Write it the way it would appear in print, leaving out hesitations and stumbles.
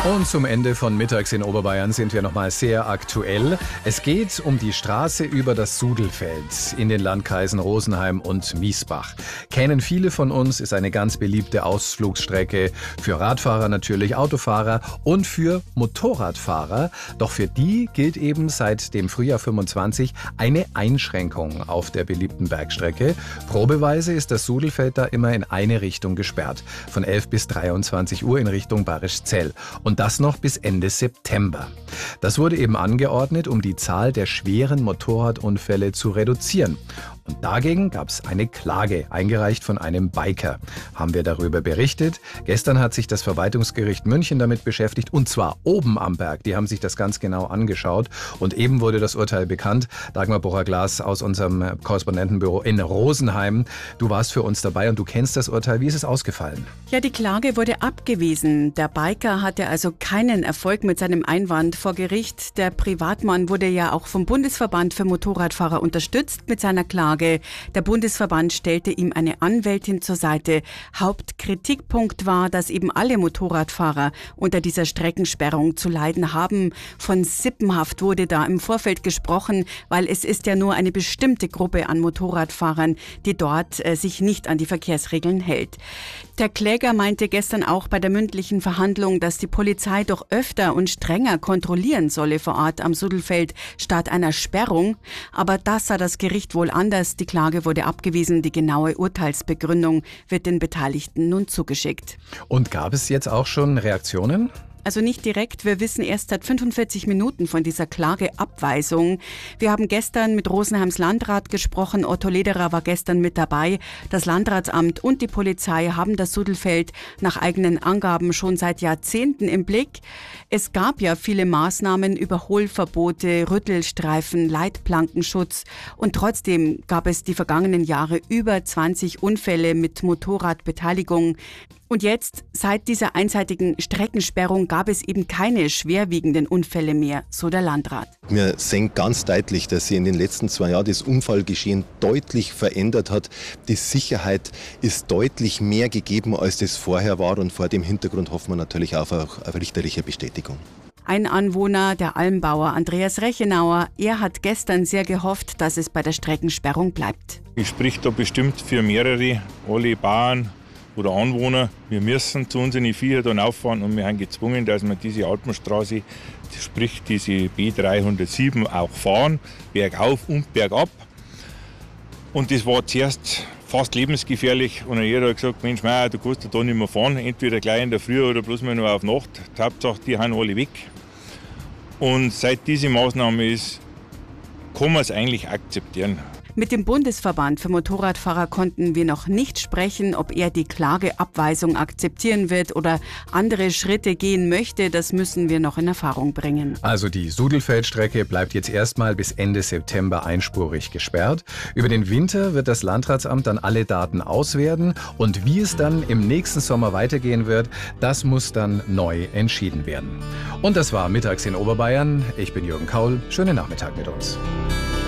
Und zum Ende von Mittags in Oberbayern sind wir nochmal sehr aktuell. Es geht um die Straße über das Sudelfeld in den Landkreisen Rosenheim und Miesbach. Kennen viele von uns, ist eine ganz beliebte Ausflugsstrecke für Radfahrer natürlich, Autofahrer und für Motorradfahrer. Doch für die gilt eben seit dem Frühjahr 25 eine Einschränkung auf der beliebten Bergstrecke. Probeweise ist das Sudelfeld da immer in eine Richtung gesperrt, von 11 bis 23 Uhr in Richtung Barischzell. Und das noch bis Ende September. Das wurde eben angeordnet, um die Zahl der schweren Motorradunfälle zu reduzieren. Und dagegen gab es eine Klage, eingereicht von einem Biker. Haben wir darüber berichtet. Gestern hat sich das Verwaltungsgericht München damit beschäftigt, und zwar oben am Berg. Die haben sich das ganz genau angeschaut. Und eben wurde das Urteil bekannt. Dagmar Bocher-Glas aus unserem Korrespondentenbüro in Rosenheim. Du warst für uns dabei und du kennst das Urteil. Wie ist es ausgefallen? Ja, die Klage wurde abgewiesen. Der Biker hatte also keinen Erfolg mit seinem Einwand vor Gericht. Der Privatmann wurde ja auch vom Bundesverband für Motorradfahrer unterstützt mit seiner Klage. Der Bundesverband stellte ihm eine Anwältin zur Seite. Hauptkritikpunkt war, dass eben alle Motorradfahrer unter dieser Streckensperrung zu leiden haben. Von Sippenhaft wurde da im Vorfeld gesprochen, weil es ist ja nur eine bestimmte Gruppe an Motorradfahrern, die dort sich nicht an die Verkehrsregeln hält. Der Kläger meinte gestern auch bei der mündlichen Verhandlung, dass die Polizei doch öfter und strenger kontrollieren solle vor Ort am Sudelfeld statt einer Sperrung. Aber das sah das Gericht wohl anders. Die Klage wurde abgewiesen. Die genaue Urteilsbegründung wird den Beteiligten nun zugeschickt. Und gab es jetzt auch schon Reaktionen? Also nicht direkt, wir wissen erst seit 45 Minuten von dieser Klageabweisung. Wir haben gestern mit Rosenheims Landrat gesprochen, Otto Lederer war gestern mit dabei. Das Landratsamt und die Polizei haben das Sudelfeld nach eigenen Angaben schon seit Jahrzehnten im Blick. Es gab ja viele Maßnahmen, Überholverbote, Rüttelstreifen, Leitplankenschutz und trotzdem gab es die vergangenen Jahre über 20 Unfälle mit Motorradbeteiligung. Und jetzt, seit dieser einseitigen Streckensperrung, gab es eben keine schwerwiegenden Unfälle mehr, so der Landrat. Wir sehen ganz deutlich, dass sich in den letzten 2 Jahren das Unfallgeschehen deutlich verändert hat. Die Sicherheit ist deutlich mehr gegeben, als das vorher war. Und vor dem Hintergrund hoffen wir natürlich auch auf richterliche Bestätigung. Ein Anwohner, der Almbauer Andreas Rechenauer, er hat gestern sehr gehofft, dass es bei der Streckensperrung bleibt. Ich sprich da bestimmt für mehrere, alle Bauern oder Anwohner. Wir müssen zu unseren Viechern dann auffahren und wir sind gezwungen, dass wir diese Alpenstraße, sprich diese B307, auch fahren, bergauf und bergab. Und das war zuerst fast lebensgefährlich und jeder hat gesagt, Mensch, du kannst da nicht mehr fahren, entweder gleich in der Früh oder bloß mal nur auf Nacht. Die Hauptsache, die sind alle weg. Und seit diese Maßnahme ist, kann man es eigentlich akzeptieren. Mit dem Bundesverband für Motorradfahrer konnten wir noch nicht sprechen, ob er die Klageabweisung akzeptieren wird oder andere Schritte gehen möchte. Das müssen wir noch in Erfahrung bringen. Also die Sudelfeldstrecke bleibt jetzt erstmal bis Ende September einspurig gesperrt. Über den Winter wird das Landratsamt dann alle Daten auswerten. Und wie es dann im nächsten Sommer weitergehen wird, das muss dann neu entschieden werden. Und das war Mittags in Oberbayern. Ich bin Jürgen Kaul. Schönen Nachmittag mit uns.